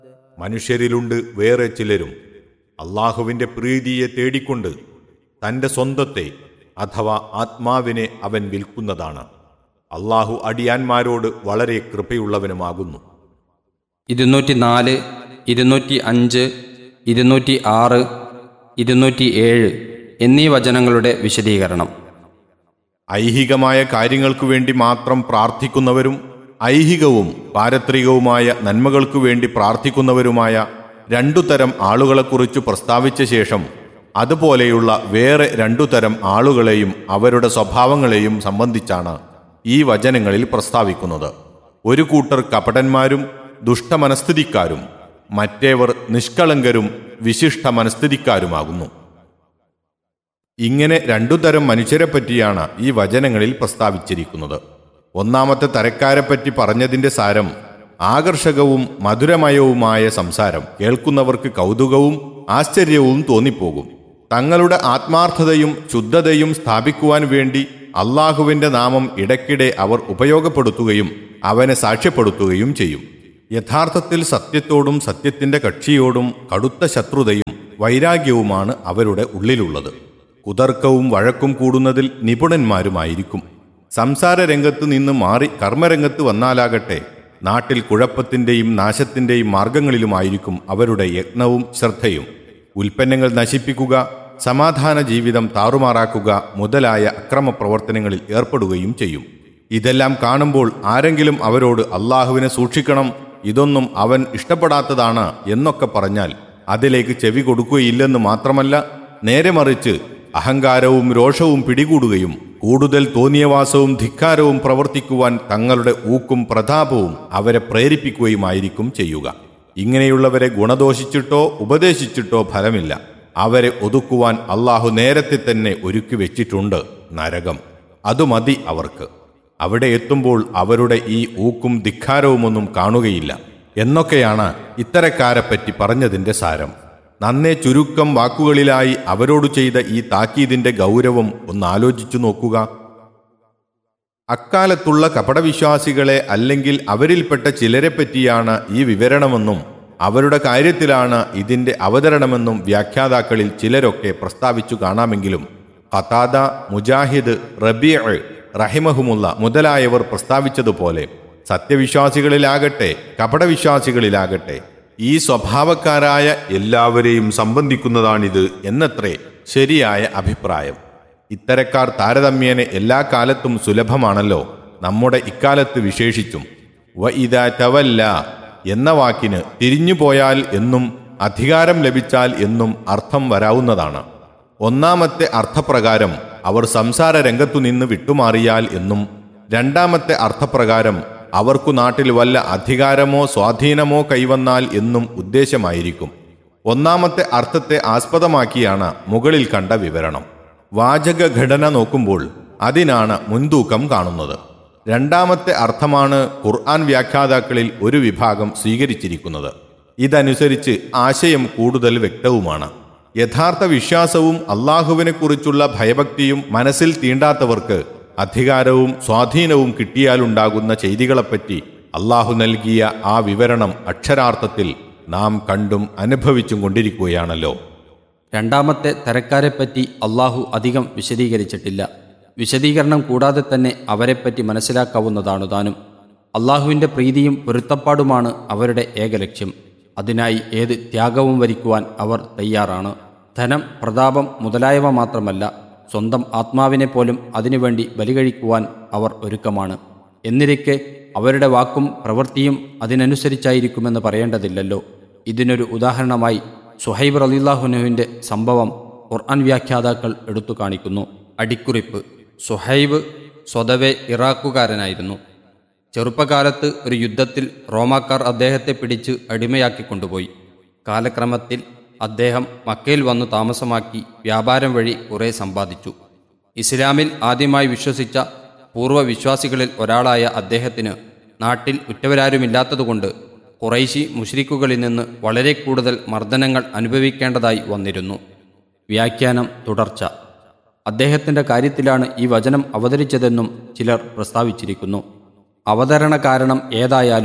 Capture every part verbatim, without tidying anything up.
മനുഷ്യരിലുണ്ട് വേറെ ചിലരും അള്ളാഹുവിൻ്റെ പ്രീതിയെ തേടിക്കൊണ്ട് തൻ്റെ സ്വന്തത്തെ അഥവാ ആത്മാവിനെ അവൻ വിൽക്കുന്നതാണ്. അള്ളാഹു അടിയാന്മാരോട് വളരെ കൃപയുള്ളവനുമാകുന്നു. ഇരുന്നൂറ്റി നാല്, ഇരുന്നൂറ്റി അഞ്ച്, ഇരുന്നൂറ്റി ആറ്, ഇരുന്നൂറ്റി ഏഴ് എന്നീ വചനങ്ങളുടെ വിശദീകരണം. ഐഹികമായ കാര്യങ്ങൾക്കു വേണ്ടി മാത്രം പ്രാർത്ഥിക്കുന്നവരും ഐഹികവും പാരത്രികവുമായ നന്മകൾക്കു വേണ്ടി പ്രാർത്ഥിക്കുന്നവരുമായ രണ്ടു തരം ആളുകളെക്കുറിച്ച് പ്രസ്താവിച്ച ശേഷം അതുപോലെയുള്ള വേറെ രണ്ടു തരം ആളുകളെയും അവരുടെ സ്വഭാവങ്ങളെയും സംബന്ധിച്ചാണ് ഈ വചനങ്ങളിൽ പ്രസ്താവിക്കുന്നത്. ഒരു കൂട്ടർ കപടന്മാരും ദുഷ്ടമനസ്ഥിതിക്കാരും, മറ്റേവർ നിഷ്കളങ്കരും വിശിഷ്ട മനസ്ഥിതിക്കാരുമാകുന്നു. ഇങ്ങനെ രണ്ടു തരം മനുഷ്യരെപ്പറ്റിയാണ് ഈ വചനങ്ങളിൽ പ്രസ്താവിച്ചിരിക്കുന്നത്. ഒന്നാമത്തെ തരക്കാരെപ്പറ്റി പറഞ്ഞതിൻ്റെ സാരം ആകർഷകവും മധുരമയവുമായ സംസാരം കേൾക്കുന്നവർക്ക് കൗതുകവും ആശ്ചര്യവും തോന്നിപ്പോകും. തങ്ങളുടെ ആത്മാർത്ഥതയും ശുദ്ധതയും സ്ഥാപിക്കുവാൻ വേണ്ടി അള്ളാഹുവിൻ്റെ നാമം ഇടയ്ക്കിടെ അവർ ഉപയോഗപ്പെടുത്തുകയും അവനെ സാക്ഷ്യപ്പെടുത്തുകയും ചെയ്യും. യഥാർത്ഥത്തിൽ സത്യത്തോടും സത്യത്തിൻ്റെ കക്ഷിയോടും കടുത്ത ശത്രുതയും വൈരാഗ്യവുമാണ് അവരുടെ ഉള്ളിലുള്ളത്. കുതർക്കവും വഴക്കും കൂടുന്നതിൽ നിപുണന്മാരുമായിരിക്കും. സംസാര രംഗത്ത് നിന്ന് മാറി കർമ്മരംഗത്ത് വന്നാലാകട്ടെ നാട്ടിൽ കുഴപ്പത്തിൻ്റെയും നാശത്തിൻ്റെയും മാർഗങ്ങളിലുമായിരിക്കും അവരുടെ യത്നവും ശ്രദ്ധയും. ഉൽപ്പന്നങ്ങൾ നശിപ്പിക്കുക, സമാധാന ജീവിതം താറുമാറാക്കുക മുതലായ അക്രമ പ്രവർത്തനങ്ങളിൽ ഏർപ്പെടുകയും ചെയ്യും. ഇതെല്ലാം കാണുമ്പോൾ ആരെങ്കിലും അവരോട് അള്ളാഹുവിനെ സൂക്ഷിക്കണം, ഇതൊന്നും അവൻ ഇഷ്ടപ്പെടാത്തതാണ് എന്നൊക്കെ പറഞ്ഞാൽ അതിലേക്ക് ചെവി കൊടുക്കുകയില്ലെന്ന് മാത്രമല്ല, നേരെ മറിച്ച് അഹങ്കാരവും രോഷവും പിടികൂടുകയും കൂടുതൽ തോന്നിയവാസവും ധിക്കാരവും പ്രവർത്തിക്കുവാൻ തങ്ങളുടെ ഊക്കും പ്രതാപവും അവരെ പ്രേരിപ്പിക്കുകയുമായിരിക്കും ചെയ്യുക. ഇങ്ങനെയുള്ളവരെ ഗുണദോഷിച്ചിട്ടോ ഉപദേശിച്ചിട്ടോ ഫലമില്ല. അവരെ ഒതുക്കുവാൻ അള്ളാഹു നേരത്തെ തന്നെ ഒരുക്കി വെച്ചിട്ടുണ്ട് നരകം. അതു മതി അവർക്ക്. അവിടെ എത്തുമ്പോൾ അവരുടെ ഈ ഊക്കും ധിക്കാരവുമൊന്നും കാണുകയില്ല എന്നൊക്കെയാണ് ഇത്തരക്കാരെപ്പറ്റി പറഞ്ഞതിൻ്റെ സാരം. നന്നേ ചുരുക്കം വാക്കുകളിലായി അവരോട് ചെയ്ത ഈ താക്കീതിൻ്റെ ഗൗരവം ഒന്ന് ആലോചിച്ചു നോക്കുക. അക്കാലത്തുള്ള കപടവിശ്വാസികളെ അല്ലെങ്കിൽ അവരിൽപ്പെട്ട ചിലരെപ്പറ്റിയാണ് ഈ വിവരണമെന്നും അവരുടെ കാര്യത്തിലാണ് ഇതിൻ്റെ അവതരണമെന്നും വ്യാഖ്യാതാക്കളിൽ ചിലരൊക്കെ പ്രസ്താവിച്ചു കാണാമെങ്കിലും ഖതാദ, മുജാഹിദ്, റബീഅ് റഹിമഹുമുള്ള മുതലായവർ പ്രസ്താവിച്ചതുപോലെ സത്യവിശ്വാസികളിലാകട്ടെ കപടവിശ്വാസികളിലാകട്ടെ ഈ സ്വഭാവക്കാരായ എല്ലാവരെയും സംബന്ധിക്കുന്നതാണിത് എന്നത്രേ ശരിയായ അഭിപ്രായം. ഇത്തരക്കാർ താരതമ്യേന എല്ലാ കാലത്തും സുലഭമാണല്ലോ, നമ്മുടെ ഇക്കാലത്ത് വിശേഷിച്ചും. വ ഇദാ തവല്ല എന്ന വാക്കിന് തിരിഞ്ഞുപോയാൽ എന്നും അധികാരം ലഭിച്ചാൽ എന്നും അർത്ഥം വരാവുന്നതാണ്. ഒന്നാമത്തെ അർത്ഥപ്രകാരം അവർ സംസാര രംഗത്തുനിന്ന് വിട്ടുമാറിയാൽ എന്നും, രണ്ടാമത്തെ അർത്ഥപ്രകാരം അവർക്കു നാട്ടിൽ വല്ല അധികാരമോ സ്വാധീനമോ കൈവന്നാൽ എന്നും ഉദ്ദേശമായിരിക്കും. ഒന്നാമത്തെ അർത്ഥത്തെ ആസ്പദമാക്കിയാണ് മുകളിൽ കണ്ട വിവരണം. വാചക ഘടന നോക്കുമ്പോൾ അതിനാണ് മുൻതൂക്കം കാണുന്നത്. രണ്ടാമത്തെ അർത്ഥമാണ് ഖുർആൻ വ്യാഖ്യാതാക്കളിൽ ഒരു വിഭാഗം സ്വീകരിച്ചിരിക്കുന്നത്. ഇതനുസരിച്ച് ആശയം കൂടുതൽ വ്യക്തവുമാണ്. യഥാർത്ഥ വിശ്വാസവും അള്ളാഹുവിനെക്കുറിച്ചുള്ള ഭയഭക്തിയും മനസ്സിൽ തീണ്ടാത്തവർക്ക് അധികാരവും സ്വാധീനവും കിട്ടിയാലുണ്ടാകുന്ന ചെയ്തികളെപ്പറ്റി അള്ളാഹു നൽകിയ ആ വിവരണം അക്ഷരാർത്ഥത്തിൽ നാം കണ്ടും അനുഭവിച്ചും കൊണ്ടിരിക്കുകയാണല്ലോ. രണ്ടാമത്തെ തരക്കാരെപ്പറ്റി അള്ളാഹു അധികം വിശദീകരിച്ചിട്ടില്ല. വിശദീകരണം കൂടാതെ തന്നെ അവരെപ്പറ്റി മനസ്സിലാക്കാവുന്നതാണു താനും. അള്ളാഹുവിൻ്റെ പ്രീതിയും പൊരുത്തപ്പാടുമാണ് അവരുടെ ഏക ലക്ഷ്യം. അതിനായി ഏത് ത്യാഗവും വരിക്കുവാൻ അവർ തയ്യാറാണ്. ധനം, പ്രതാപം മുതലായവ മാത്രമല്ല, സ്വന്തം ആത്മാവിനെ പോലും അതിനുവേണ്ടി ബലികഴിക്കുവാൻ അവർ ഒരുക്കമാണ്. എന്നിരിക്കെ അവരുടെ വാക്കും പ്രവൃത്തിയും അതിനനുസരിച്ചായിരിക്കുമെന്ന് പറയേണ്ടതില്ലല്ലോ. ഇതിനൊരു ഉദാഹരണമായി സുഹൈബ് റളിയല്ലാഹുവിൻ്റെ സംഭവം ഖുർആൻ വ്യാഖ്യാതാക്കൾ എടുത്തു കാണിക്കുന്നു. അടിക്കുറിപ്പ്: സുഹൈബ് സ്വതവേ ഇറാഖുകാരനായിരുന്നു. ചെറുപ്പകാലത്ത് ഒരു യുദ്ധത്തിൽ റോമാക്കാർ അദ്ദേഹത്തെ പിടിച്ച് അടിമയാക്കി കൊണ്ടുപോയി. കാലക്രമത്തിൽ അദ്ദേഹം മക്കയിൽ വന്നു താമസമാക്കി വ്യാപാരം വഴി കുറേ സമ്പാദിച്ചു. ഇസ്ലാമിൽ ആദ്യമായി വിശ്വസിച്ച പൂർവ്വവിശ്വാസികളിൽ ഒരാളായ അദ്ദേഹത്തിന് നാട്ടിൽ ഉറ്റവരാരുമില്ലാത്തതുകൊണ്ട് ഖുറൈശി മുശ്രിക്കുകളിൽ നിന്ന് വളരെ കൂടുതൽ മർദ്ദനങ്ങൾ അനുഭവിക്കേണ്ടതായി വന്നിരുന്നു. വ്യാഖ്യാനം തുടർച്ച: അദ്ദേഹത്തിൻ്റെ കാര്യത്തിലാണ് ഈ വചനം അവതരിച്ചതെന്നും ചിലർ പ്രസ്താവിച്ചിരിക്കുന്നു. അവതരണ കാരണം ഏതായാലും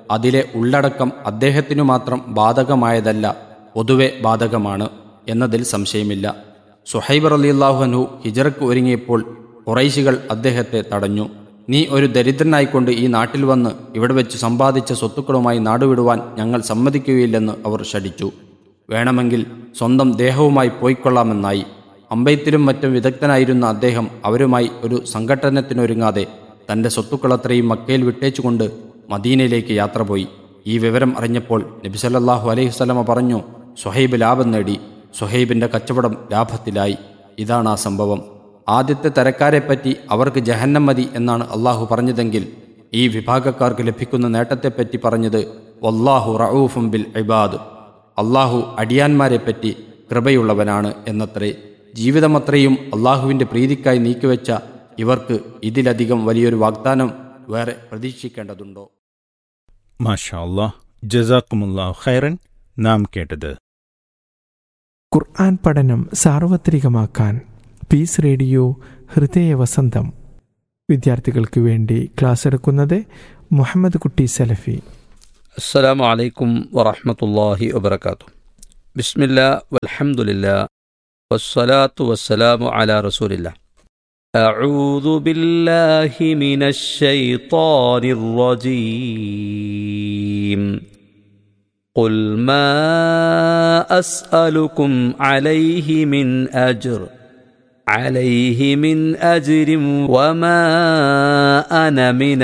അതിലെ ഉള്ളടക്കം അദ്ദേഹത്തിനു മാത്രം ബാധകമായതല്ല, പൊതുവെ ബാധകമാണ് എന്നതിൽ സംശയമില്ല. സുഹൈബ് റളിയല്ലാഹു അൻഹു ഹിജ്റയ്ക്ക് ഒരുങ്ങിയപ്പോൾ ഖുറൈശികൾ അദ്ദേഹത്തെ തടഞ്ഞു. നീ ഒരു ദരിദ്രനായിക്കൊണ്ട് ഈ നാട്ടിൽ വന്ന് ഇവിടെ വെച്ച് സമ്പാദിച്ച സ്വത്തുക്കളുമായി നാടുവിടുവാൻ ഞങ്ങൾ സമ്മതിക്കുകയില്ലെന്ന് അവർ ശഠിച്ചു. വേണമെങ്കിൽ സ്വന്തം ദേഹവുമായി പോയിക്കൊള്ളാമെന്നായി. അമ്പെയ്ത്തിലും മറ്റും വിദഗ്ധനായിരുന്ന അദ്ദേഹം അവരുമായി ഒരു സംഘട്ടനത്തിനൊരുങ്ങാതെ തൻ്റെ സ്വത്തുക്കളത്രയും മക്കയിൽ വിട്ടേച്ചുകൊണ്ട് മദീനയിലേക്ക് യാത്ര പോയി. ഈ വിവരം അറിഞ്ഞപ്പോൾ നബി സല്ലല്ലാഹു അലൈഹി വസല്ലമ പറഞ്ഞു, സുഹൈബ് ലാഭം നേടി, സുഹൈബിൻ്റെ കച്ചവടം ലാഭത്തിലായി. ഇതാണ് ആ സംഭവം. ആദ്യത്തെ തരക്കാരെപ്പറ്റി അവർക്ക് ജഹന്നം മതി എന്നാണ് അള്ളാഹു പറഞ്ഞതെങ്കിൽ, ഈ വിഭാഗക്കാർക്ക് ലഭിക്കുന്ന നേട്ടത്തെപ്പറ്റി പറഞ്ഞത് വല്ലാഹു റഊഫും ബിൽ ഇബാദ്, അള്ളാഹു അടിയാന്മാരെപ്പറ്റി കൃപയുള്ളവനാണ് എന്നത്രേ. ജീവിതമത്രയും അള്ളാഹുവിൻ്റെ പ്രീതിക്കായി നീക്കിവെച്ച ഇവർക്ക് ഇതിലധികം വലിയൊരു വാഗ്ദാനം വേറെ പ്രതീക്ഷിക്കേണ്ടതുണ്ടോ? മാഷാ അല്ലാഹ്, ജസാക്കുമുല്ലാഹു ഖൈറൻ. നാം കേട്ടത് ഖുർആൻ പഠനം സാർവത്രികമാക്കാൻ പീസ് റേഡിയോ ഹൃദയ വസന്തം. വിദ്യാർത്ഥികൾക്ക് വേണ്ടി ക്ലാസ് എടുക്കുന്നത് മുഹമ്മദ് കുട്ടി സലഫി. അസ്സലാമു അലൈക്കും വറഹ്മത്തുള്ളാഹി വബറകാതുഹു. ബിസ്മില്ലാ വൽഹംദുലില്ലാ വസ്സലാത്തു വസ്സലാമു അലാ റസൂലില്ലാ. അഊദു ബില്ലാഹി മിനശ് ശൈത്വാനിർ റജീം. ഖുൽ മാ അസ്അലുകും അലൈഹി മിൻ അജ്ർ عليه من أجر وما أنا من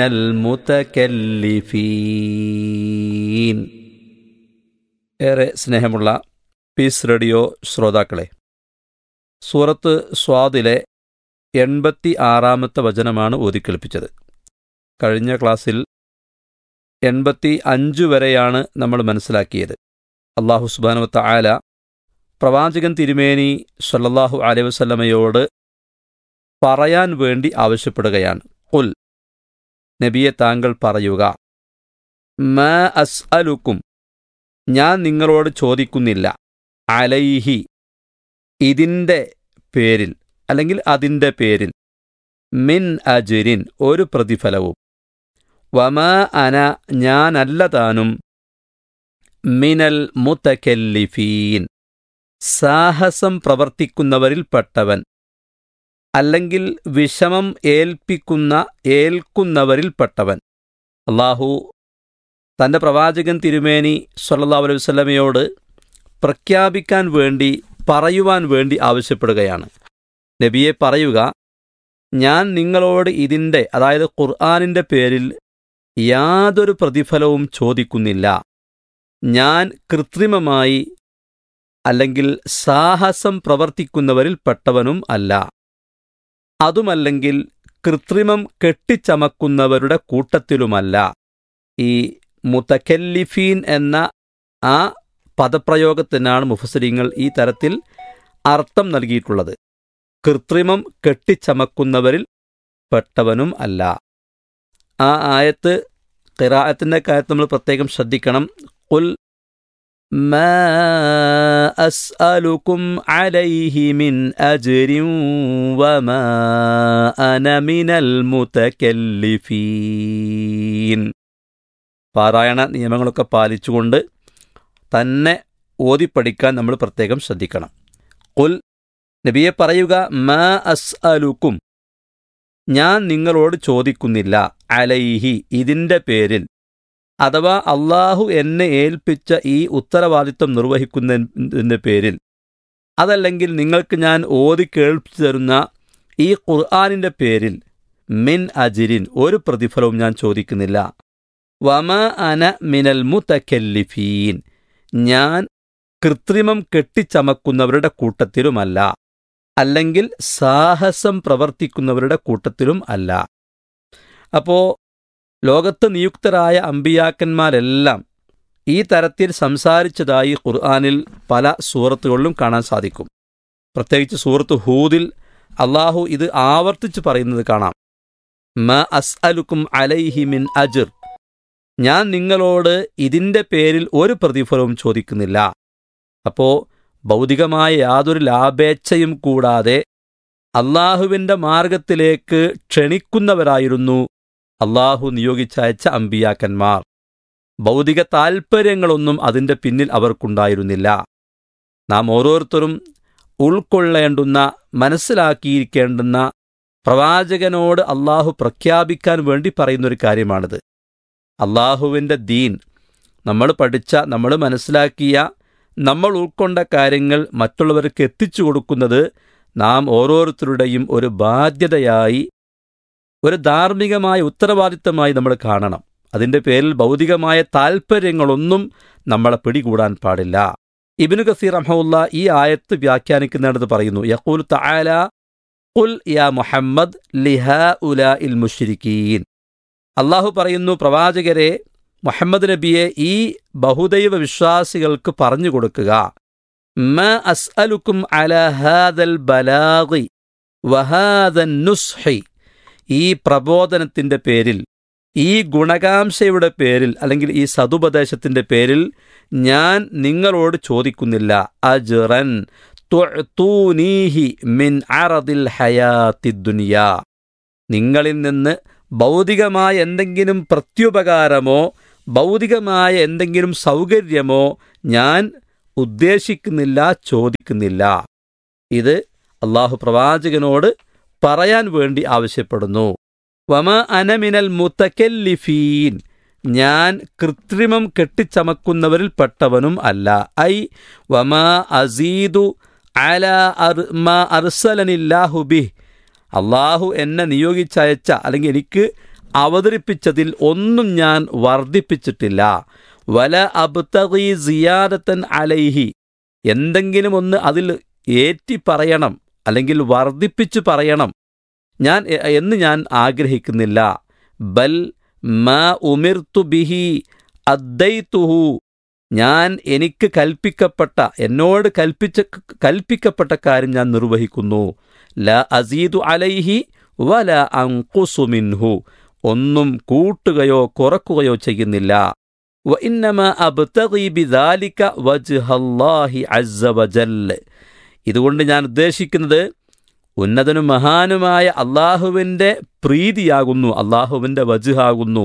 المتكلفين. ഏറെ സ്നേഹമുള്ള പീസ് റേഡിയോ ശ്രോതാക്കളെ, സൂറത്ത് സ്വാദിലെ എൺപത്തി ആറാമത്തെ വചനമാണ് ഓതിക്കേൾപ്പിച്ചത്. കഴിഞ്ഞ ക്ലാസ്സിൽ എൺപത്തി അഞ്ച് വരെയാണ് നമ്മൾ മനസ്സിലാക്കിയത്. അല്ലാഹു സുബ്ഹാനഹു വ തആല പ്രവാചകൻ തിരുമേനി സല്ലല്ലാഹു അലൈഹി വസല്ലമയോട് പറയാൻ വേണ്ടി ആവശ്യപ്പെടുകയാണ്. ഖുൽ, നബിയെ താങ്കൾ പറയുക, മാ അസ്അലുക്കും, ഞാൻ നിങ്ങളോട് ചോദിക്കുന്നില്ല, അലൈഹി, ഇതിൻ്റെ പേരിൽ അല്ലെങ്കിൽ അതിൻ്റെ പേരിൽ, മിൻ അജ്രിൻ, ഒരു പ്രതിഫലവും, വമാ അന, ഞാനല്ല താനും, മിനൽ മുതകല്ലിഫീൻ, സാഹസം പ്രവർത്തിക്കുന്നവരിൽപ്പെട്ടവൻ അല്ലെങ്കിൽ വിഷമം ഏൽപ്പിക്കുന്ന ഏൽക്കുന്നവരിൽപ്പെട്ടവൻ. അല്ലാഹു തൻ്റെ പ്രവാചകൻ തിരുമേനി സ്വല്ലല്ലാഹു അലൈഹി വസല്ലമയോട് പ്രഖ്യാപിക്കാൻ വേണ്ടി, പറയുവാൻ വേണ്ടി ആവശ്യപ്പെടുകയാണ്. നബിയെ പറയുക, ഞാൻ നിങ്ങളോട് ഇതിൻ്റെ, അതായത് ഖുർആനിൻ്റെ പേരിൽ യാതൊരു പ്രതിഫലവും ചോദിക്കുന്നില്ല. ഞാൻ കൃത്രിമമായി അല്ലെങ്കിൽ സാഹസം പ്രവർത്തിക്കുന്നവരിൽപ്പെട്ടവനും അല്ല. അതുമല്ലെങ്കിൽ കൃത്രിമം കെട്ടിച്ചമക്കുന്നവരുടെ കൂട്ടത്തിലുമല്ല. ഈ മുതകല്ലിഫീൻ എന്ന ആ പദപ്രയോഗത്തിനാണ് മുഫസ്സിരീങ്ങൾ ഈ തരത്തിൽ അർത്ഥം നൽകിയിട്ടുള്ളത്. കൃത്രിമം കെട്ടിച്ചമക്കുന്നവരിൽ പെട്ടവനും അല്ല. ആ ആയത്ത്, ഖിറാഅത്തിൻ്റെ കാര്യത്തിൽ നമ്മൾ പ്രത്യേകം ശ്രദ്ധിക്കണം. ഖുൽ മാ അസ്അലുകും അലൈഹി മിൻ അജ്രിൻ വമാ അന മിനൽ മുതകല്ലിഫീൻ. പാരായണ നിയമങ്ങളൊക്കെ പാലിച്ചുകൊണ്ട് തന്നെ ഓതിപ്പഠിക്കാൻ നമ്മൾ പ്രത്യേകം ശ്രദ്ധിക്കണം. ഖുൽ, നബിയെ പറയുക, മാ അസ്അലുക്കും, ഞാൻ നിങ്ങളോട് ചോദിക്കുന്നില്ല, അലൈഹി, ഇതിൻ്റെ പേരിൽ, അഥവാ അള്ളാഹു എന്നെ ഏൽപ്പിച്ച ഈ ഉത്തരവാദിത്വം നിർവഹിക്കുന്നതിൻ്റെ പേരിൽ, അതല്ലെങ്കിൽ നിങ്ങൾക്ക് ഞാൻ ഓതി കേൾപ്പിച്ചു തരുന്ന ഈ ഖുർആനിൻ്റെ പേരിൽ, മിൻ അജ്രിൻ, ഒരു പ്രതിഫലവും ഞാൻ ചോദിക്കുന്നില്ല. വമാ അന മിനൽ മുതകല്ലിഫീൻ, ഞാൻ കൃത്രിമം കെട്ടിച്ചമക്കുന്നവരുടെ കൂട്ടത്തിലുമല്ല, അല്ലെങ്കിൽ സാഹസം പ്രവർത്തിക്കുന്നവരുടെ കൂട്ടത്തിലും അല്ല. അപ്പോൾ ലോകത്ത് നിയുക്തരായ അമ്പിയാക്കന്മാരെല്ലാം ഈ തരത്തിൽ സംസാരിച്ചതായി ഖുർആനിൽ പല സൂറത്തുകളിലും കാണാൻ സാധിക്കും. പ്രത്യേകിച്ച് സൂറത്ത് ഹൂദിൽ അള്ളാഹു ഇത് ആവർത്തിച്ച് പറയുന്നത് കാണാം. മാ അസ്അലുക്കും അലൈഹി മിൻ അജ്ർ, ഞാൻ നിങ്ങളോട് ഇതിൻ്റെ പേരിൽ ഒരു പ്രതിഫലവും ചോദിക്കുന്നില്ല. അപ്പോൾ ഭൗതികമായ യാതൊരു ലാഭേച്ഛയും കൂടാതെ അള്ളാഹുവിൻ്റെ മാർഗത്തിലേക്ക് ക്ഷണിക്കുന്നവരായിരുന്നു അള്ളാഹു നിയോഗിച്ചയച്ച അമ്പിയാക്കന്മാർ. ഭൗതിക താൽപ്പര്യങ്ങളൊന്നും അതിൻ്റെ പിന്നിൽ അവർക്കുണ്ടായിരുന്നില്ല. നാം ഓരോരുത്തരും ഉൾക്കൊള്ളേണ്ടുന്ന, മനസ്സിലാക്കിയിരിക്കേണ്ടുന്ന, പ്രവാചകനോട് അള്ളാഹു പ്രഖ്യാപിക്കാൻ വേണ്ടി പറയുന്നൊരു കാര്യമാണിത്. അള്ളാഹുവിൻ്റെ ദീൻ, നമ്മൾ പഠിച്ച, നമ്മൾ മനസ്സിലാക്കിയ, നമ്മൾ ഉൾക്കൊണ്ട കാര്യങ്ങൾ മറ്റുള്ളവർക്ക് എത്തിച്ചു കൊടുക്കുന്നത് നാം ഓരോരുത്തരുടെയും ഒരു ബാധ്യതയായി, ഒരു ധാർമ്മികമായ ഉത്തരവാദിത്തമായി നമ്മൾ കാണണം. അതിൻ്റെ പേരിൽ ഭൗതികമായ താൽപ്പര്യങ്ങളൊന്നും നമ്മളെ പിടികൂടാൻ പാടില്ല. ഇബ്നു കസീർ റഹ്മഹുല്ലാ ഈ ആയത്ത് വ്യാഖ്യാനിക്കുന്നിടത്ത് പറയുന്നു, യഖൂലു തആല ഖുൽ യാ മുഹമ്മദ് ലിഹാഉലാഇൽ മുശ്രിക്കീൻ. അള്ളാഹു പറയുന്നു, പ്രവാചകരെ, മുഹമ്മദ് നബിയെ ഈ ബഹുദൈവ വിശ്വാസികൾക്ക് പറഞ്ഞു കൊടുക്കുക, മാ അസ്അലുക്കും അലാ ഹാദൽ ബലാഗി വഹാദൻ നുസ്ഹി. ഈ പ്രബോധനത്തിൻ്റെ പേരിൽ, ഈ ഗുണകാംക്ഷയുടെ പേരിൽ, അല്ലെങ്കിൽ ഈ സതുപദേശത്തിൻ്റെ പേരിൽ ഞാൻ നിങ്ങളോട് ചോദിക്കുന്നില്ല, അജ്റൻ തുഅ്തൂനീഹി മിൻ അറദിൽ ഹയാത്തിദ് ദുനിയാ. നിങ്ങളിൽ നിന്ന് ഭൗതികമായ എന്തെങ്കിലും പ്രത്യുപകാരമോ ഭൗതികമായ എന്തെങ്കിലും സൗകര്യമോ ഞാൻ ഉദ്ദേശിക്കുന്നില്ല, ചോദിക്കുന്നില്ല. ഇത് അള്ളാഹു പ്രവാചകനോട് പറയാൻ വേണ്ടി ആവശ്യപ്പെടുന്നു. വമ അനമിനൽ മുതകല്ലിഫീൻ, ഞാൻ കൃത്രിമം കെട്ടിച്ചമക്കുന്നവരിൽ പെട്ടവനും അല്ല. ഐ വമ അസീദു അലാ മാ അർസലനില്ലാഹു ബിഹ്, അള്ളാഹു എന്നെ നിയോഗിച്ചയച്ച അല്ലെങ്കിൽ എനിക്ക് അവതരിപ്പിച്ചതിൽ ഒന്നും ഞാൻ വർദ്ധിപ്പിച്ചിട്ടില്ല. വല അബ്തഗി സിയാദത്തൻ അലൈഹി, എന്തെങ്കിലും ഒന്ന് അതിൽ ഏറ്റി പറയണം അല്ലെങ്കിൽ വർദ്ധിപ്പിച്ചു പറയണം ഞാൻ എന്ന് ഞാൻ ആഗ്രഹിക്കുന്നില്ല. ബൽ മാ ഉമിർതു ബിഹി അദ്ദൈതുഹു, ഞാൻ എനിക്ക് കൽപ്പിക്കപ്പെട്ട, എന്നോട് കൽപ്പിച്ച കൽപ്പിക്കപ്പെട്ട കാര്യം ഞാൻ നിർവഹിക്കുന്നു. ല അസീദു അലൈഹി വല അൻഖുസു മിൻഹു, ഒന്നും കൂട്ടുകയോ കുറക്കുകയോ ചെയ്യുന്നില്ല. വ ഇന്നമാ അബ്തഗി ബിദാലിക വജ്ഹല്ലാഹി അസ്സ വജല്ല, ഇതുകൊണ്ട് ഞാൻ ഉദ്ദേശിക്കുന്നത് ഉന്നതനും മഹാനുമായ അള്ളാഹുവിൻ്റെ പ്രീതിയാകുന്നു, അള്ളാഹുവിൻ്റെ വജ്ഹാകുന്നു.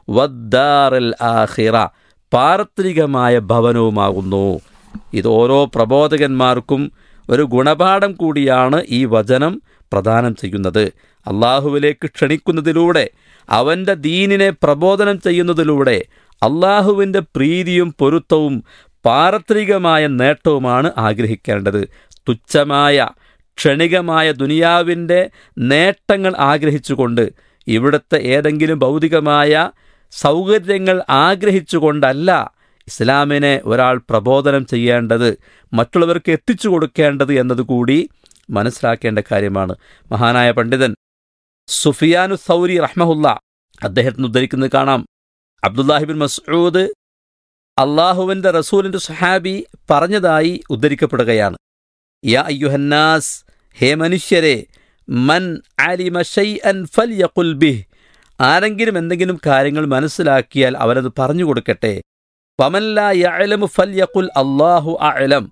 വദ്ദാറൽ ആഖിറ, പാരത്രികമായ ഭവനവുമാകുന്നു. ഇത് ഓരോ പ്രബോധകന്മാർക്കും ഒരു ഗുണപാഠം കൂടിയാണ് ഈ വചനം പ്രദാനം ചെയ്യുന്നത്. അള്ളാഹുവിലേക്ക് ക്ഷണിക്കുന്നതിലൂടെ, അവൻ്റെ ദീനിനെ പ്രബോധനം ചെയ്യുന്നതിലൂടെ അള്ളാഹുവിൻ്റെ പ്രീതിയും പൊരുത്തവും പാരത്രികമായ നേട്ടവുമാണ് ആഗ്രഹിക്കേണ്ടത്. തുച്ഛമായ ക്ഷണികമായ ദുനിയാവിൻ്റെ നേട്ടങ്ങൾ ആഗ്രഹിച്ചുകൊണ്ട്, ഇവിടുത്തെ ഏതെങ്കിലും ഭൗതികമായ സൗകര്യങ്ങൾ ആഗ്രഹിച്ചുകൊണ്ടല്ല ഇസ്ലാമിനെ ഒരാൾ പ്രബോധനം ചെയ്യേണ്ടത്, മറ്റുള്ളവർക്ക് എത്തിച്ചു കൊടുക്കേണ്ടത് എന്നതുകൂടി മനസ്സിലാക്കേണ്ട കാര്യമാണ്. മഹാനായ പണ്ഡിതൻ സുഫിയാനു സൗരി റഹ്മഹുല്ല അദ്ദേഹത്തിന് ഉദ്ധരിക്കുന്നത് കാണാം. അബ്ദുല്ലാഹിബിൻ മസ്ഊദ് അള്ളാഹുവിൻ്റെ റസൂലിൻ്റെ സ്വഹാബി പറഞ്ഞതായി ഉദ്ധരിക്കപ്പെടുകയാണ്. യാ അയ്യുഹന്നാസ്, ഹേ മനുഷ്യരെ, മൻ അലിമ ശൈഅൻ ഫൽയഖുൽ ബിഹ്, ആരെങ്കിലും എന്തെങ്കിലും കാര്യങ്ങൾ മനസ്സിലാക്കിയാൽ അവനത് പറഞ്ഞു കൊടുക്കട്ടെ. വമൻ ലാ യഅലമു ഫൽയഖുൽ അല്ലാഹു അഅലം,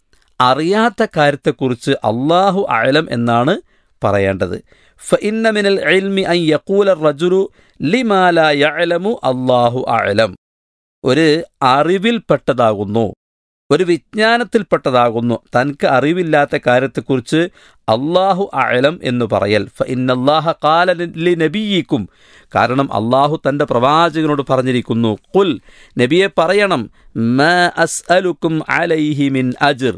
അറിയാത്ത കാര്യത്തെക്കുറിച്ച് അല്ലാഹു അഅലം എന്നാണ് പറയേണ്ടത്. ഫഇന്ന മിനൽ ഇൽമി അൻ യഖൂല റജുലു ലിമാ ലാ യഅലമു അല്ലാഹു അഅലം, ഒരു അറിവിൽപ്പെട്ടതാകുന്നു, ഒരു വിജ്ഞാനത്തിൽപ്പെട്ടതാകുന്നു തനിക്ക് അറിവില്ലാത്ത കാര്യത്തെക്കുറിച്ച് അല്ലാഹു അഅലം എന്ന് പറയൽ. ഫഇന്നല്ലാഹ ഖാല ലിനബിയിക്കും, കാരണം അള്ളാഹു തൻ്റെ പ്രവാചകനോട് പറഞ്ഞിരിക്കുന്നു, ഖുൽ, നബിയെ പറയണം, മാ അസ്അലുക്കും അലൈഹി മിൻ അജ്ർ,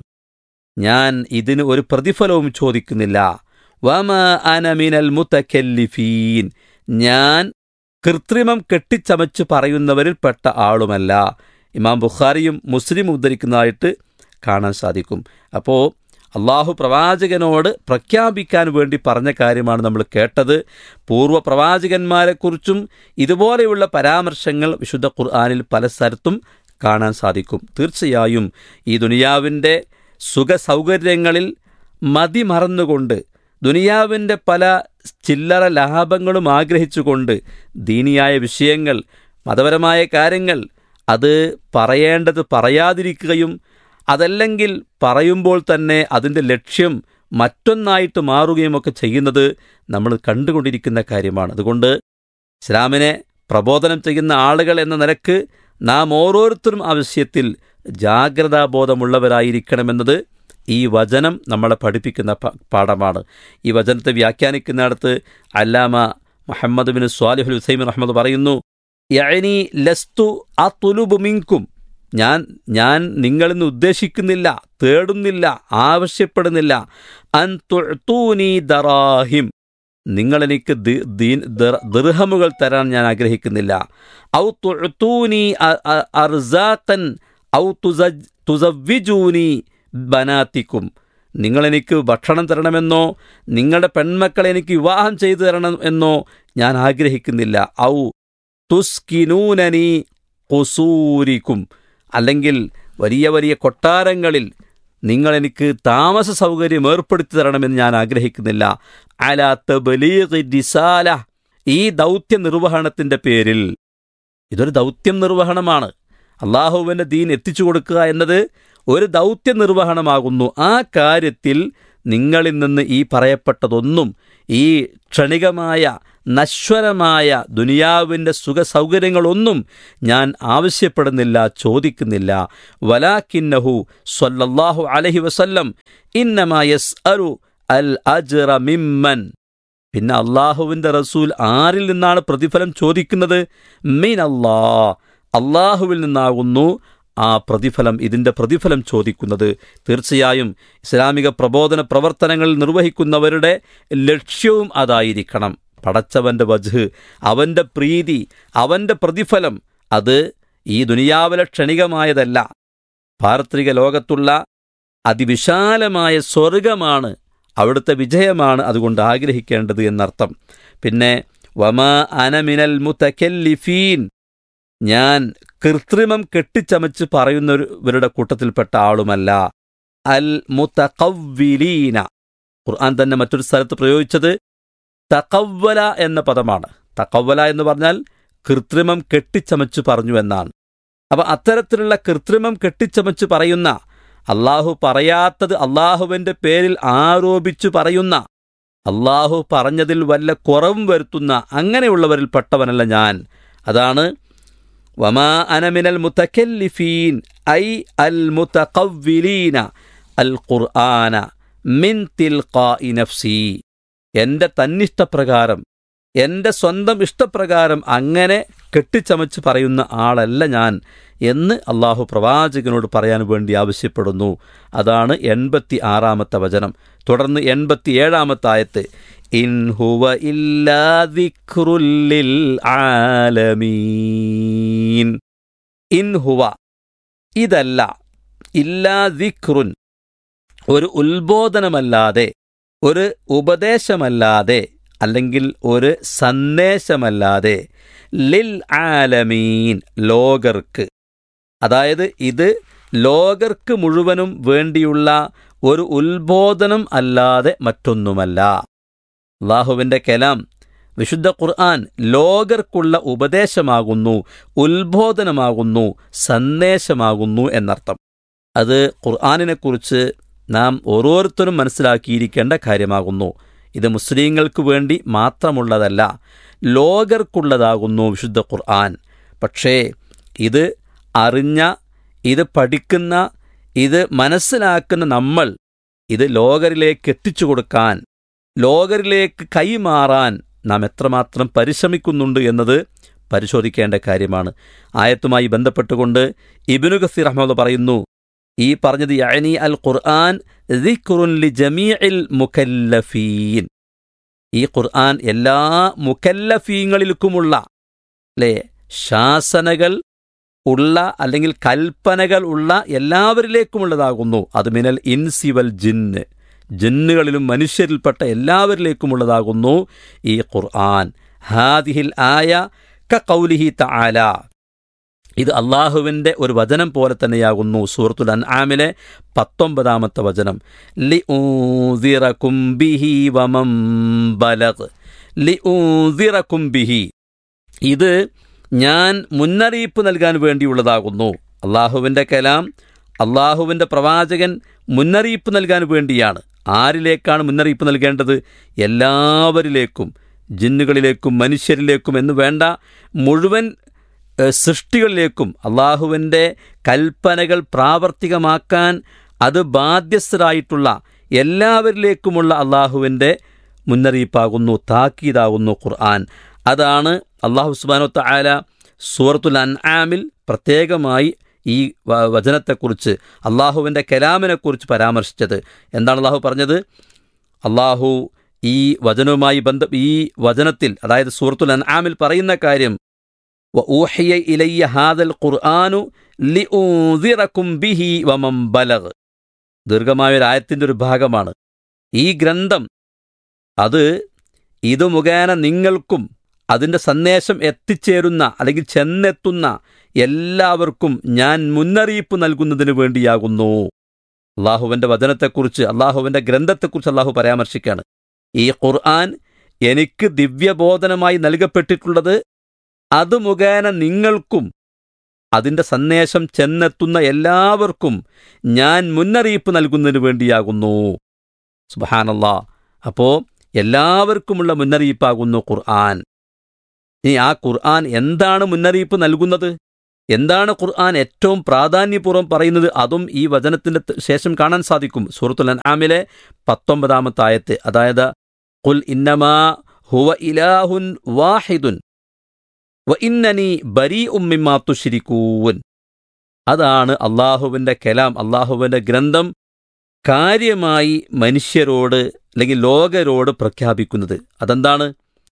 ഞാൻ ഇതിന് ഒരു പ്രതിഫലവും ചോദിക്കുന്നില്ല. വമാ അന മിനൽ മുതകല്ലിഫീൻ, ഞാൻ കൃത്രിമം കെട്ടിച്ചമച്ച് പറയുന്നവരിൽ പെട്ട ആളുമല്ല. ഇമാം ബുഖാരിയും മുസ്ലിം ഉദ്ധരിക്കുന്നതായിട്ട് കാണാൻ സാധിക്കും. അപ്പോൾ അള്ളാഹു പ്രവാചകനോട് പ്രഖ്യാപിക്കാൻ വേണ്ടി പറഞ്ഞ കാര്യമാണ് നമ്മൾ കേട്ടത്. പൂർവ്വ പ്രവാചകന്മാരെക്കുറിച്ചും ഇതുപോലെയുള്ള പരാമർശങ്ങൾ വിശുദ്ധ ഖുർആനിൽ പല സ്ഥലത്തും കാണാൻ സാധിക്കും. തീർച്ചയായും ഈ ദുനിയാവിൻ്റെ സുഖസൗകര്യങ്ങളിൽ മതിമറന്നുകൊണ്ട്, ദുനിയാവിൻ്റെ പല ചില്ലറ ലാഭങ്ങളും ആഗ്രഹിച്ചുകൊണ്ട് ദീനിയായ വിഷയങ്ങൾ, മതപരമായ കാര്യങ്ങൾ അത് പറയേണ്ടത് പറയാതിരിക്കുകയും, അതല്ലെങ്കിൽ പറയുമ്പോൾ തന്നെ അതിൻ്റെ ലക്ഷ്യം മറ്റൊന്നായിട്ട് മാറുകയുമൊക്കെ ചെയ്യുന്നത് നമ്മൾ കണ്ടുകൊണ്ടിരിക്കുന്ന കാര്യമാണ്. അതുകൊണ്ട് ഇസ്ലാമിനെ പ്രബോധനം ചെയ്യുന്ന ആളുകൾ എന്ന നിലക്ക് നാം ഓരോരുത്തരും ആ വിഷയത്തിൽ ജാഗ്രതാബോധമുള്ളവരായിരിക്കണമെന്നത് ഈ വചനം നമ്മളെ പഠിപ്പിക്കുന്ന പാഠമാണ്. ഈ വചനത്തെ വ്യാഖ്യാനിക്കുന്നിടത്ത് അല്ലാമ മുഹമ്മദ് ബിൻ സ്വാലിഹുൽ ഉസൈമിൻ റഹ്മത്ത് പറയുന്നു, യഅനി ലസ്തു അത്ലുബു മിൻകും, ഞാൻ ഞാൻ നിങ്ങളിൽ നിന്ന് ഉദ്ദേശിക്കുന്നില്ല, തേടുന്നില്ല, ആവശ്യപ്പെടുന്നില്ല, അൻ തുഅ്തൂനി ദറാഹിം, നിങ്ങളെനിക്ക് ദിർഹമുകൾ തരാൻ ഞാൻ ആഗ്രഹിക്കുന്നില്ല, ഔ തുഅ്തൂനി അർസാഖൻ ഔ തുസവ്വിജൂനി ബനാത്തിക്കും, നിങ്ങളെനിക്ക് ഭക്ഷണം തരണമെന്നോ നിങ്ങളുടെ പെൺമക്കളെ എനിക്ക് വിവാഹം ചെയ്തു തരണം എന്നോ ഞാൻ ആഗ്രഹിക്കുന്നില്ല, ഔ തുസ്കിനൂനനി ഖുസൂരിക്കും, അല്ലെങ്കിൽ വലിയ വലിയ കൊട്ടാരങ്ങളിൽ നിങ്ങളെനിക്ക് താമസ സൗകര്യം ഏർപ്പെടുത്തി തരണമെന്ന് ഞാൻ ആഗ്രഹിക്കുന്നില്ല. അലാ തബ്ലീഗി റിസാല, ഈ ദൗത്യ നിർവഹണത്തിൻ്റെ പേരിൽ, ഇതൊരു ദൗത്യം നിർവഹണമാണ്, അള്ളാഹുവിൻ്റെ ദീൻ എത്തിച്ചു കൊടുക്കുക എന്നത് ഒരു ദൗത്യ നിർവഹണമാകുന്നു. ആ കാര്യത്തിൽ നിങ്ങളിൽ നിന്ന് ഈ പറയപ്പെട്ടതൊന്നും, ഈ ക്ഷണികമായ നശ്വരമായ ദുനിയാവിൻ്റെ സുഖ സൗകര്യങ്ങളൊന്നും ഞാൻ ആവശ്യപ്പെടുന്നില്ല, ചോദിക്കുന്നില്ല. വലാകിന്നഹു സ്വല്ലല്ലാഹു അലൈഹി വസല്ലം ഇന്നമാ യസ്അലു അൽ അജ്റ മിമ്മൻ, പിന്നെ അള്ളാഹുവിൻ്റെ റസൂൽ ആരിൽ നിന്നാണ് പ്രതിഫലം ചോദിക്കുന്നത്? മിനല്ലാഹ്, അള്ളാഹുവിൽ നിന്നാകുന്നു ആ പ്രതിഫലം, ഇതിൻ്റെ പ്രതിഫലം ചോദിക്കുന്നത്. തീർച്ചയായും ഇസ്ലാമിക പ്രബോധന പ്രവർത്തനങ്ങൾ നിർവഹിക്കുന്നവരുടെ ലക്ഷ്യവും അതായിരിക്കണം. പടച്ചവൻ്റെ വജ്ഹ്, അവൻ്റെ പ്രീതി, അവൻ്റെ പ്രതിഫലം, അത് ഈ ദുനിയാവിലെ ക്ഷണികമായതല്ല, പാരത്രിക ലോകത്തുള്ള അതിവിശാലമായ സ്വർഗമാണ്, അവിടുത്തെ വിജയമാണ് അതുകൊണ്ട് ആഗ്രഹിക്കേണ്ടത് എന്നർത്ഥം. പിന്നെ വമാ അന മിനൽ മുതകല്ലിഫീൻ, ഞാൻ കൃത്രിമം കെട്ടിച്ചമച്ച് പറയുന്നവരുടെ കൂട്ടത്തിൽപ്പെട്ട ആളുമല്ല. അൽ മുതഖവ്വിലീന, ഖുർആൻ തന്നെ മറ്റൊരു സ്ഥലത്ത് പ്രയോഗിച്ചത് തഖവ്വല എന്ന പദമാണ്. തഖവ്വല എന്ന് പറഞ്ഞാൽ കൃത്രിമം കെട്ടിച്ചമച്ച് പറഞ്ഞു എന്നാണ്. അപ്പം അത്തരത്തിലുള്ള കൃത്രിമം കെട്ടിച്ചമച്ച് പറയുന്ന, അള്ളാഹു പറയാത്തത് അള്ളാഹുവിൻ്റെ പേരിൽ ആരോപിച്ചു പറയുന്ന, അള്ളാഹു പറഞ്ഞതിൽ വല്ല കുറവും വരുത്തുന്ന അങ്ങനെയുള്ളവരിൽ പെട്ടവനല്ല ഞാൻ. അതാണ് വമാ അന മിനൽ മുതകല്ലിഫീൻ ഐ അൽ മുതഖവ്വിലീന അൽ ഖുർആന മിൻ തിൽഖാഇ നഫ്സി, എൻ്റെ തന്നിഷ്ടപ്രകാരം, എൻ്റെ സ്വന്തം ഇഷ്ടപ്രകാരം അങ്ങനെ കെട്ടിച്ചമച്ച് പറയുന്ന ആളല്ല ഞാൻ എന്ന് അള്ളാഹു പ്രവാചകനോട് പറയാൻ വേണ്ടി ആവശ്യപ്പെടുന്നു. അതാണ് എൺപത്തി ആറാമത്തെ വചനം. തുടർന്ന് എൺപത്തി ഏഴാമത്തെ ആയത്ത്, ഇൻ ഹുവ ഇല്ലാ ദിക്റുൽ ലിൽ ആലമീൻ, ഇൻ ഹുവ, ഇതല്ല, ഇല്ലാ ദിക്റുൻ, ഒരു ഉത്ബോധനമല്ലാതെ, ഒരു ഉപദേശമല്ലാതെ, അല്ലെങ്കിൽ ഒരു സന്ദേശമല്ലാതെ, ലിൽ ആലമീൻ, ലോകർക്ക്, അതായത് ഇത് ലോകർക്ക് മുഴുവനും വേണ്ടിയുള്ള ഒരു ഉത്ബോധനം അല്ലാതെ മറ്റൊന്നുമല്ല. അല്ലാഹുവിൻ്റെ കലാം, വിശുദ്ധ ഖുർആൻ ലോകർക്കുള്ള ഉപദേശമാകുന്നു, ഉത്ബോധനമാകുന്നു, സന്ദേശമാകുന്നു എന്നർത്ഥം. അത് ഖുർആനിനെക്കുറിച്ച് നാം ഓരോരുത്തരും മനസ്സിലാക്കിയിരിക്കേണ്ട കാര്യമാകുന്നു. ഇത് മുസ്ലിങ്ങൾക്ക് വേണ്ടി മാത്രമുള്ളതല്ല, ലോകർക്കുള്ളതാകുന്നു വിശുദ്ധ ഖുർആൻ. പക്ഷേ ഇത് അറിഞ്ഞ, ഇത് പഠിക്കുന്ന, ഇത് മനസ്സിലാക്കുന്ന നമ്മൾ ഇത് ലോകരിലേക്ക് എത്തിച്ചു കൊടുക്കാൻ, ലോകരിലേക്ക് കൈമാറാൻ നാം എത്രമാത്രം പരിശ്രമിക്കുന്നുണ്ട് എന്നത് പരിശോധിക്കേണ്ട കാര്യമാണ്. ആയത്തുമായി ബന്ധപ്പെട്ടുകൊണ്ട് ഇബ്നു കസീർ റഹ്മത്തുള്ളാഹി പറയുന്നു, ഈ പറഞ്ഞത് യഅനി അൽ ഖുർആൻ ദിക്റുൻ ലി ജമീഇൽ മുകല്ലഫീൻ, ഈ ഖുർആൻ എല്ലാ മുകല്ലഫീങ്ങളിൽക്കുമുള്ള, അല്ലേ, ശാസനകൾ ഉള്ള അല്ലെങ്കിൽ കൽപ്പനകൾ ഉള്ള എല്ലാവരിലേക്കുമുള്ളതാകുന്നു. അത് മിനൽ ഇൻസി വൽ ജിന്ന്, ജിന്നുകളിലും മനുഷ്യരിൽപ്പെട്ട എല്ലാവരിലേക്കുമുള്ളതാകുന്നു ഈ ഖുർആൻ. ഹാദിഹിൽ ആയ കഖൗലിഹി തആല, ഇത് അള്ളാഹുവിൻ്റെ ഒരു വചനം പോലെ തന്നെയാകുന്നു. സൂറത്തുൽ അൻആമിലെ പത്തൊമ്പതാമത്തെ വചനം, ലിഊസിറകും ബിഹി വമൻ ബലഗ്, ലിഊസിറകും ബിഹി, ഇത് ഞാൻ മുന്നറിയിപ്പ് നൽകാൻ വേണ്ടിയുള്ളതാകുന്നു. അള്ളാഹുവിൻ്റെ കലാം, അള്ളാഹുവിൻ്റെ പ്രവാചകൻ മുന്നറിയിപ്പ് നൽകാൻ വേണ്ടിയാണ്. ആരിലേക്കാണ് മുന്നറിയിപ്പ് നൽകേണ്ടത്? എല്ലാവരിലേക്കും, ജിന്നുകളിലേക്കും മനുഷ്യരിലേക്കും എന്ന് വേണ്ട, മുഴുവൻ സൃഷ്ടികളിലേക്കും അള്ളാഹുവിൻ്റെ കൽപ്പനകൾ പ്രാവർത്തികമാക്കാൻ അത് ബാധ്യസ്ഥരായിട്ടുള്ള എല്ലാവരിലേക്കുമുള്ള അള്ളാഹുവിൻ്റെ മുന്നറിയിപ്പാകുന്നു, താക്കീതാകുന്നു ഖുർആൻ. അതാണ് അള്ളാഹു സുബ്ഹാനഹു വ തആല സൂറത്തുൽ അൻആമിൽ പ്രത്യേകമായി ഈ വചനത്തെക്കുറിച്ച്, അള്ളാഹുവിൻ്റെ കലാമിനെക്കുറിച്ച് പരാമർശിച്ചത്. എന്താണ് അള്ളാഹു പറഞ്ഞത്? അള്ളാഹു ഈ വചനവുമായി ബന്ധ ഈ വചനത്തിൽ, അതായത് സൂറത്തുൽ അൻആമിൽ പറയുന്ന കാര്യം, വഊഹിയ ഇലയ്യ ഹാദൽ ഖുർആനു ലിഉൻസിറകും ബിഹി വമൻ ബലഗ്. ദീർഘമായൊരു ആയത്തിൻ്റെ ഒരു ഭാഗമാണ്. ഈ ഗ്രന്ഥം അത് ഇത് മുഖേന നിങ്ങൾക്കും അതിൻ്റെ സന്ദേശം എത്തിച്ചേരുന്ന അല്ലെങ്കിൽ ചെന്നെത്തുന്ന എല്ലാവർക്കും ഞാൻ മുന്നറിയിപ്പ് നൽകുന്നതിന് വേണ്ടിയാകുന്നു. അള്ളാഹുവിൻ്റെ വചനത്തെക്കുറിച്ച്, അള്ളാഹുവിൻ്റെ ഗ്രന്ഥത്തെക്കുറിച്ച് അള്ളാഹു പരാമർശിക്കുകയാണ്. ഈ ഖുർആൻ എനിക്ക് ദിവ്യബോധനമായി നൽകപ്പെട്ടിട്ടുള്ളത് അത് മുഖേന നിങ്ങൾക്കും അതിൻ്റെ സന്ദേശം ചെന്നെത്തുന്ന എല്ലാവർക്കും ഞാൻ മുന്നറിയിപ്പ് നൽകുന്നതിന് വേണ്ടിയാകുന്നു. സുബ്ഹാനല്ലാഹ്. അപ്പോൾ എല്ലാവർക്കുമുള്ള മുന്നറിയിപ്പാകുന്നു ഖുർആൻ. ഇനി ആ ഖുർആൻ എന്താണ് മുന്നറിയിപ്പ് നൽകുന്നത്? എന്താണ് ഖുർആൻ ഏറ്റവും പ്രാധാന്യപൂർവ്വം പറയുന്നത്? അതും ഈ വചനത്തിൻ്റെ ശേഷം കാണാൻ സാധിക്കും. സൂറത്തുൽ അൻആമിലെ പത്തൊമ്പതാമത്തെ ആയത്ത്, അതായത് ഖുൽ ഇന്നമാ ഹുവ ഇലാഹുൻ വാഹിദുൻ വ ഇന്നനി ബരീഉം മിമ്മാ തുശ്രികൂൻ. അതാണ് അള്ളാഹുവിൻ്റെ കലാം, അള്ളാഹുവിൻ്റെ ഗ്രന്ഥം കാര്യമായി മനുഷ്യരോട് അല്ലെങ്കിൽ ലോകരോട് പ്രഖ്യാപിക്കുന്നത്. അതെന്താണ്?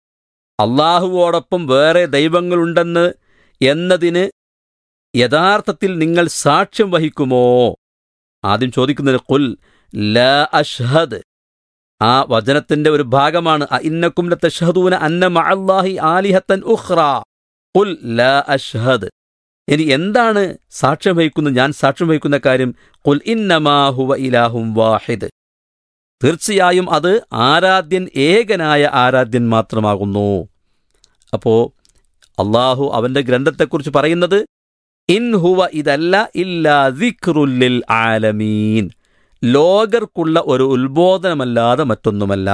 അള്ളാഹുവോടൊപ്പം വേറെ ദൈവങ്ങളുണ്ടെന്ന് എന്നതിന് യഥാർത്ഥത്തിൽ നിങ്ങൾ സാക്ഷ്യം വഹിക്കുമോ? ആദ്യം ചോദിക്കുന്നത് ഖുൽ ലാ അഷ്ഹദ്. ആ വചനത്തിന്റെ ഒരു ഭാഗമാണ് അഇന്നകും ലതഷ്ഹദൂന അന്ന മഅല്ലാഹി ആലിഹത്തൻ ഉഖ്റാ ഖുൽ ലാ അഷ്ഹദ്. ഇനി എന്താണ് സാക്ഷ്യം വഹിക്കുന്നത്? ഞാൻ സാക്ഷ്യം വഹിക്കുന്ന കാര്യം ഖുൽ ഇന്നമാ ഹുവ ഇലാഹും വാഹിദ്. തീർച്ചയായും അത് ആരാധ്യൻ, ഏകനായ ആരാധ്യൻ മാത്രമാകുന്നു. അപ്പോൾ അള്ളാഹു അവൻ്റെ ഗ്രന്ഥത്തെക്കുറിച്ച് പറയുന്നത് ഇൻ ഹുവ ഇതല്ല ഇല്ലാ ദിക്റുൽ ലിൽ ആലമീൻ, ലോകർക്കുള്ള ഒരു ഉത്ബോധനമല്ലാതെ മറ്റൊന്നുമല്ല.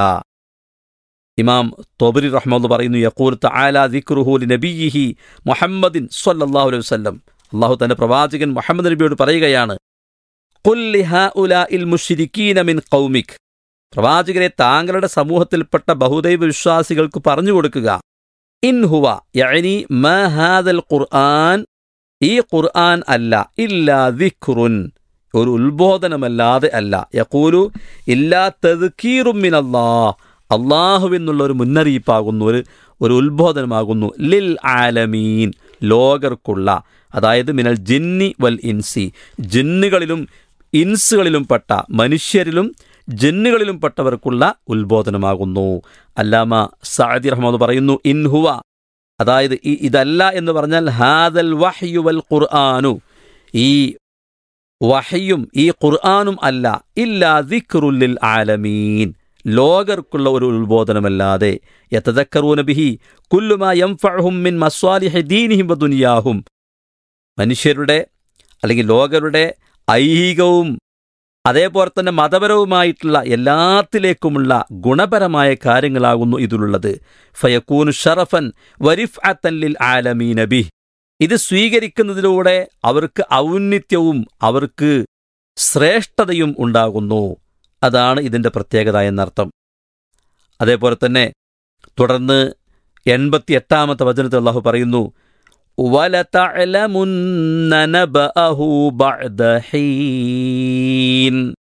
ഇമാം തൊബരി റഹ്മത്തുള്ളാഹി പറയുന്നു, യഖൂൽ തആല ദിക്റുഹു ലിനബിയിഹി മുഹമ്മദിൻ സ്വല്ലല്ലാഹു അലൈഹി വസല്ലം. അള്ളാഹു തന്റെ പ്രവാചകൻ മുഹമ്മദ് നബിയോട് പറയുകയാണ്, ഖുൽ ലിഹാഉലാഇൽ മുശ്രികീന മിൻ ഖൗമിക്. പ്രവാചകരെ താങ്കളുടെ സമൂഹത്തിൽപ്പെട്ട ബഹുദൈവ വിശ്വാസികൾക്ക് പറഞ്ഞു കൊടുക്കുക, ഇൻ ഹുവ യഅനി മാ ഹാദൽ ഖുർആൻ, ഈ ഖുർആൻ അല്ല, ഇല്ലാ ദിക്റുൻ, ഒരു ഉത്ബോധനമല്ലാതെ അല്ല, യഖൂലു ഇല്ലാ തദ്കീറും മിനല്ലാഹ്, അള്ളാഹുവിൽ നിന്നുള്ള ഒരു മുന്നറിയിപ്പാകുന്നു, ഒരു ഒരു ഉത്ബോധനമാകുന്നു, ലിൽ ആലമീൻ, ലോകർക്കുള്ള, അതായത് മിനൽ ജിന്നി വൽ ഇൻസി, ജിന്നുകളിലും ഇൻസുകളിലും പെട്ട, മനുഷ്യരിലും ജിന്നുകളിലും പെട്ടവർക്കുള്ള ഉത്ബോധനമാകുന്നു. അല്ലാമ സഅദി റഹ്മത്തുള്ളാഹി പറയുന്നു, ഇൻഹുവ, അതായത് ഈ ഇതല്ല എന്ന് പറഞ്ഞാൽ ഹാദൽ വഹ്യു വൽ ഖുർആനു, ഈ വഹയും ഈ ഖുർആനും അല്ല, ഇല്ലാ ദിക്റുൽ ലിൽ ആലമീൻ, ലോകർക്കുള്ള ഒരു ഉത്ബോധനമല്ലാതെ, യതദക്കറൂന ബിഹി കുല്ലു മാ യൻഫഉഹും മിൻ മസ്വാലിഹി ദീനിഹിം വദുനിയാഹും, മനുഷ്യരുടെ അല്ലെങ്കിൽ ലോകരുടെ ഐഹികവും അതേപോലെ തന്നെ മതപരവുമായിട്ടുള്ള എല്ലാത്തിലേക്കുമുള്ള ഗുണപരമായ കാര്യങ്ങളാകുന്നു ഇതിലുള്ളത്. ഫയക്കൂനു ഷറഫൻ വരിഫ്അത്തൻ ലിൽ ആലമീന ബിഹ്, ഇത് സ്വീകരിക്കുന്നതിലൂടെ അവർക്ക് ഔന്നിത്യവും അവർക്ക് ശ്രേഷ്ഠതയും ഉണ്ടാകുന്നു. അതാണ് ഇതിൻ്റെ പ്രത്യേകത എന്നർത്ഥം. അതേപോലെ തന്നെ തുടർന്ന് എൺപത്തി എട്ടാമത്തെ വചനത്തിൽ അല്ലാഹു പറയുന്നു, വലതഅലമുന്ന നബഅഹു ബഅദ ഹീൻ,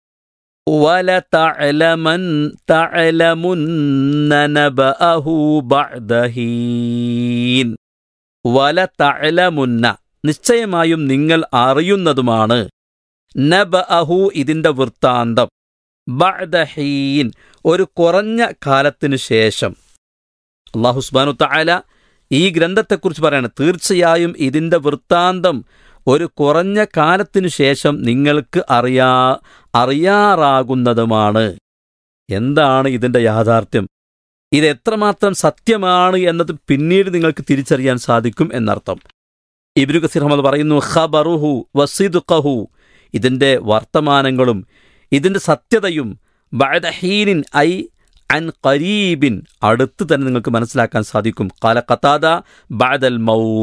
വലതഅലമൻ തഅലമുന്ന നബഅഹു ബഅദ ഹീൻ, വലതഅലമുന്ന, നിശ്ചയമായും നിങ്ങൾ അറിയുന്നതുമാണ്, നബഅഹു, ഇതിൻ്റെ വൃത്താന്തം, ബഅദ ഹീൻ, ഒരു കുറഞ്ഞ കാലത്തിനു ശേഷം. അല്ലാഹു സുബ്ഹാനഹു വ തആല ഈ ഗ്രന്ഥത്തെക്കുറിച്ച് പറയാണ്, തീർച്ചയായും ഇതിൻ്റെ വൃത്താന്തം ഒരു കുറഞ്ഞ കാലത്തിനു ശേഷം നിങ്ങൾക്ക് അറിയാ അറിയാറാകുന്നതുമാണ്. എന്താണ് ഇതിൻ്റെ യാഥാർത്ഥ്യം, ഇത് എത്രമാത്രം സത്യമാണ് എന്നത് പിന്നീട് നിങ്ങൾക്ക് തിരിച്ചറിയാൻ സാധിക്കും എന്നർത്ഥം. ഇബ്നു കസീർ റഹ്മത്തുള്ളാഹി പറയുന്നു, ഖബറുഹു വസിദ്ഖഹു, ഇതിൻ്റെ വർത്തമാനങ്ങളും ഇതിൻ്റെ സത്യതയും, ബഅദ ഹീനിൻ ഐ അൻ ഖരീബിൻ, അടുത്ത് തന്നെ നിങ്ങൾക്ക് മനസ്സിലാക്കാൻ സാധിക്കും. ഖാല ഖതാദ ബഅദൽ മൗത്ത്,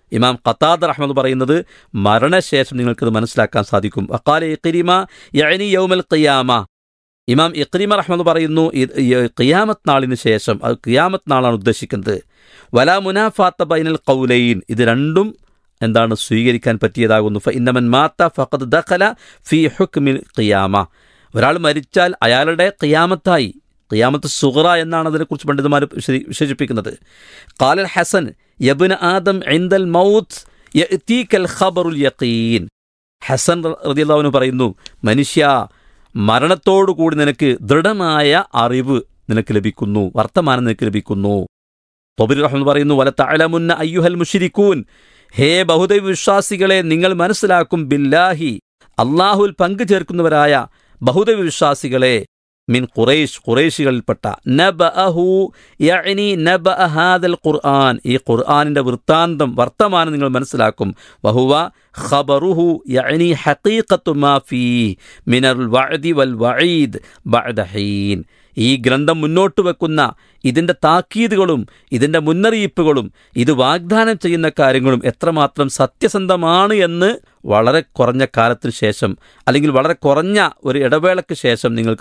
ഇമാം ഖത്താദ റഹ്മത്ത് പറയുന്നത് മരണശേഷം നിങ്ങൾക്കത് മനസ്സിലാക്കാൻ സാധിക്കും. വഖാല ഇക്രിമ യഅനി യൗമൽ ഖിയാമ. ഇമാം ഇക്രിമ റഹ്മത്ത് പറയുന്നു ഖിയാമത്ത് നാളിന് ശേഷം, അത് ഖിയാമത്ത് നാളാണ് ഉദ്ദേശിക്കുന്നത്. വലാ മുനാഫാത്ത ബൈനൽ ഖൗലൈൻ, ഇത് രണ്ടും എന്താണ് സ്വീകരിക്കാൻ പറ്റിയതാകുന്നു. ഫഇന്നമൻ മാത ഫഖദ് ദഖല ഫീ ഹുക്മിൽ ഖിയാമ. ഒരാൾ മരിച്ചാൽ അയാളുടെ ഖിയാമത്തായി. ഖിയാമത്ത് സുഗ്റ എന്നാണ് അതിനെക്കുറിച്ച് പണ്ഡിതന്മാർ വിശേഷിപ്പിക്കുന്നത്. ഖാലൽ ഹസൻ യബ്ന ആദം ഇൻദൽ മൗത്ത് യഅതീകൽ ഖബറുൽ യഖീൻ. ഹസൻ റളിയല്ലാഹു അൻഹു പറയുന്നു, മനുഷ്യ മരണത്തോടുകൂടി നിനക്ക് ദൃഢമായ അറിവ് നിനക്ക് ലഭിക്കുന്നു, വർത്തമാനം നിനക്ക് ലഭിക്കുന്നു. തൊബരി റഹ്മത്ത് പറയുന്നു, വല തഅലമുന്ന അയ്യുഹൽ മുശ്രികൂൻ, ഹേ ബഹുദൈവ വിശ്വാസികളെ നിങ്ങൾ മനസ്സിലാക്കും, ബില്ലാഹി അള്ളാഹുൽ പങ്കു ചേർക്കുന്നവരായ ബഹുദൈവ വിശ്വാസികളെ, മിൻ ഖുറൈശ് ഖുറൈശികളിൽപ്പെട്ട, നബഅഹു യഅനി നബഅ ഹാദൽ ഖുർആൻ, ഈ ഖുർആനിൻ്റെ വൃത്താന്തം വർത്തമാനം നിങ്ങൾ മനസ്സിലാക്കും. വഹുവ ഖബറുഹു യഅനി ഹഖീഖത്തു മാ ഫീഹി മിനൽ വഅദി വൽ വഈദ് ബഅദ ഹീൻ. ഈ ഗ്രന്ഥം മുന്നോട്ട് വെക്കുന്ന ഇതിൻ്റെ താക്കീതുകളും ഇതിൻ്റെ മുന്നറിയിപ്പുകളും ഇത് വാഗ്ദാനം ചെയ്യുന്ന കാര്യങ്ങളും എത്രമാത്രം സത്യസന്ധമാണ് എന്ന് വളരെ കുറഞ്ഞ കാലത്തിന് ശേഷം, അല്ലെങ്കിൽ വളരെ കുറഞ്ഞ ഒരു ഇടവേളയ്ക്ക് ശേഷം നിങ്ങൾക്ക്